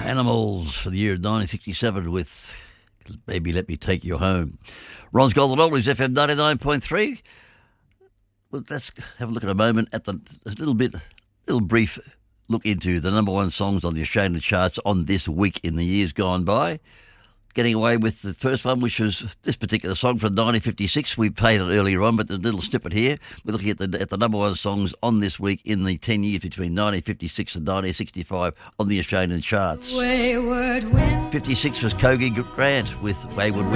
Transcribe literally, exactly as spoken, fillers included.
Animals for the year of nineteen sixty-seven with Baby Let Me Take You Home. Ron's Golden Oldies, F M ninety-nine point three. Well, let's have a look at a moment at the a little bit, little brief look into the number one songs on the Australian charts on this week in the years gone by. Getting away with the first one, which was this particular song from nineteen fifty-six. We played it earlier on, but the little snippet here, we're looking at the at the number one songs on this week in the ten years between nineteen fifty-six and nineteen sixty-five on the Australian charts. Wayward wind. fifty-six was Kogi Grant with Wayward Wind.